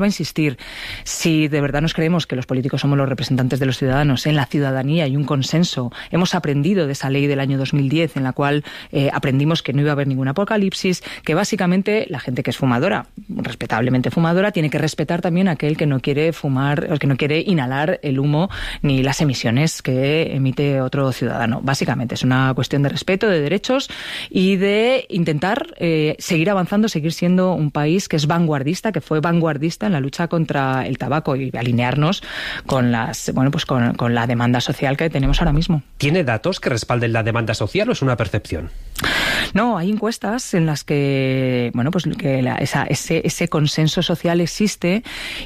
a insistir, si de verdad nos creemos que los políticos somos los representantes de los ciudadanos, en la ciudadanía hay un consenso, hemos aprendido de esa ley del año 2010 en la cual aprendimos que no iba a haber ningún apocalipsis, que básicamente la gente que es fumadora, respetablemente fumadora, tiene que respetar también a aquel que no quiere fumar, o que no quiere inhalar el humo ni las emisiones que emite otro ciudadano. Básicamente es una cuestión de respeto, de derechos y de intentar seguir avanzando, seguir siendo un país que es vanguardista, que fue vanguardista en la lucha contra el tabaco y alinearnos con con la demanda social que tenemos ahora mismo. ¿Tiene datos que respalden la demanda social o es una percepción? No, hay encuestas en las que ese consenso social existe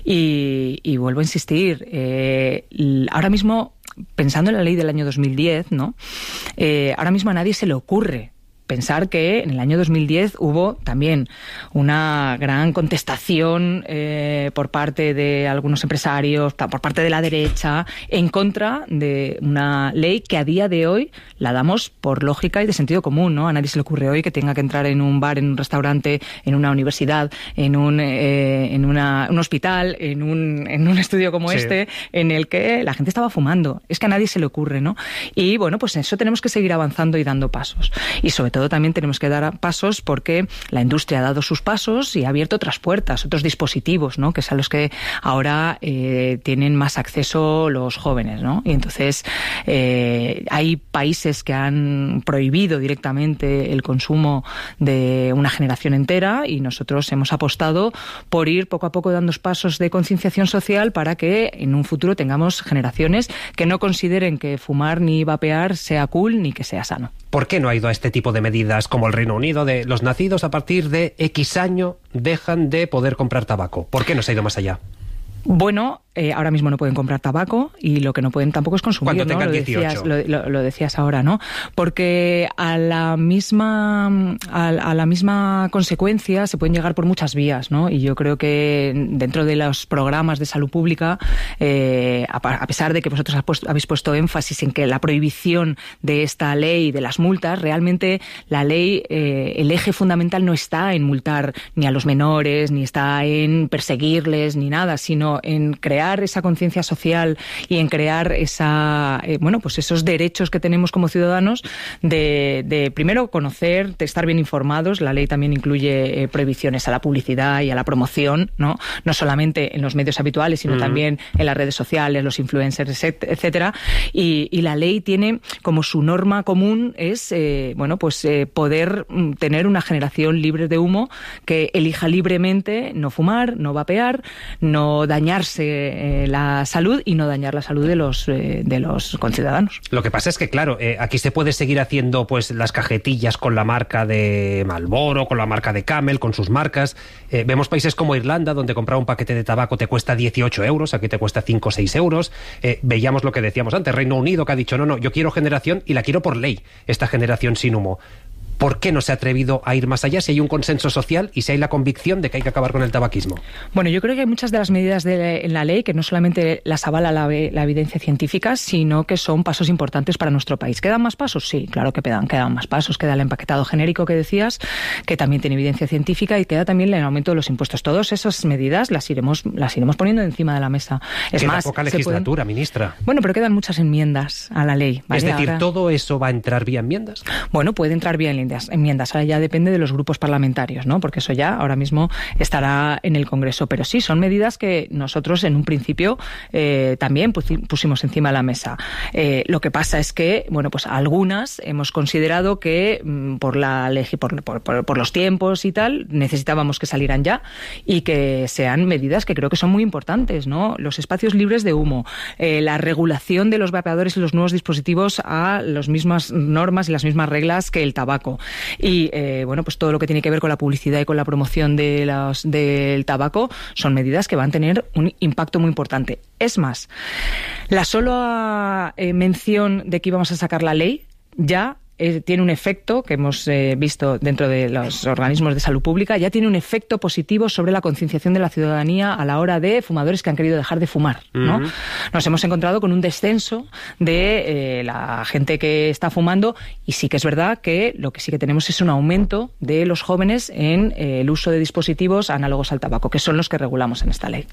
y vuelvo a insistir, ahora mismo, pensando en la ley del año 2010, ¿no? Ahora mismo a nadie se le ocurre pensar que en el año 2010 hubo también una gran contestación por parte de algunos empresarios, por parte de la derecha, en contra de una ley que a día de hoy la damos por lógica y de sentido común, ¿no? A nadie se le ocurre hoy que tenga que entrar en un bar, en un restaurante, en una universidad, en un hospital, en un estudio como este, en el que la gente estaba fumando. Es que a nadie se le ocurre, ¿no? Y bueno, pues en eso tenemos que seguir avanzando y dando pasos. Y sobre todo también tenemos que dar pasos porque la industria ha dado sus pasos y ha abierto otras puertas, otros dispositivos, ¿no? Que es a los que ahora tienen más acceso los jóvenes, ¿no? Y entonces hay países que han prohibido directamente el consumo de una generación entera y nosotros hemos apostado por ir poco a poco dando pasos de concienciación social para que en un futuro tengamos generaciones que no consideren que fumar ni vapear sea cool ni que sea sano. ¿Por qué no ha ido a este tipo de medidas como el Reino Unido, de los nacidos a partir de X año dejan de poder comprar tabaco? ¿Por qué no se ha ido más allá? Bueno, ahora mismo no pueden comprar tabaco y lo que no pueden tampoco es consumir, cuando tengan ¿no? 18. Lo decías ahora, ¿no? Porque a la misma consecuencia se pueden llegar por muchas vías, ¿no? Y yo creo que dentro de los programas de salud pública, a pesar de que vosotros habéis puesto énfasis en que la prohibición de esta ley, de las multas, realmente la ley, el eje fundamental no está en multar ni a los menores, ni está en perseguirles, ni nada, sino en crear esa conciencia social y en crear esos derechos que tenemos como ciudadanos de primero conocer, de estar bien informados. La ley también incluye prohibiciones a la publicidad y a la promoción, ¿no? No solamente en los medios habituales, sino también en las redes sociales, los influencers, etcétera. Y la ley tiene como su norma común es poder tener una generación libre de humo que elija libremente no fumar, no vapear, no dañarse la salud y no dañar la salud de los conciudadanos. Lo que pasa es que, claro, aquí se puede seguir haciendo pues las cajetillas con la marca de Marlboro, con la marca de Camel, con sus marcas. Vemos países como Irlanda, donde comprar un paquete de tabaco te cuesta 18 euros, aquí te cuesta 5 o 6 euros. Veíamos lo que decíamos antes, Reino Unido, que ha dicho, no, yo quiero generación y la quiero por ley, esta generación sin humo. ¿Por qué no se ha atrevido a ir más allá si hay un consenso social y si hay la convicción de que hay que acabar con el tabaquismo? Bueno, yo creo que hay muchas de las medidas en la ley que no solamente las avala la evidencia científica, sino que son pasos importantes para nuestro país. ¿Quedan más pasos? Sí, claro que quedan más pasos. Queda el empaquetado genérico que decías, que también tiene evidencia científica, y queda también el aumento de los impuestos. Todas esas medidas las iremos poniendo encima de la mesa. Es queda más, poca legislatura, ministra. Bueno, pero quedan muchas enmiendas a la ley, ¿vale? Es decir, ahora, ¿todo eso va a entrar vía enmiendas? Bueno, puede entrar vía enmiendas. Ahora ya depende de los grupos parlamentarios, ¿no? Porque eso ya ahora mismo estará en el Congreso. Pero sí, son medidas que nosotros en un principio también pusimos encima de la mesa. Lo que pasa es que, bueno, pues algunas hemos considerado que por los tiempos y tal, necesitábamos que salieran ya y que sean medidas que creo que son muy importantes, ¿no? Los espacios libres de humo, la regulación de los vapeadores y los nuevos dispositivos a las mismas normas y las mismas reglas que el tabaco. Y pues todo lo que tiene que ver con la publicidad y con la promoción del tabaco son medidas que van a tener un impacto muy importante. Es más, la sola mención de que íbamos a sacar la ley ya tiene un efecto que hemos visto dentro de los organismos de salud pública, ya tiene un efecto positivo sobre la concienciación de la ciudadanía a la hora de fumadores que han querido dejar de fumar, ¿no? Nos hemos encontrado con un descenso de la gente que está fumando, y sí que es verdad que lo que sí que tenemos es un aumento de los jóvenes en el uso de dispositivos análogos al tabaco, que son los que regulamos en esta ley.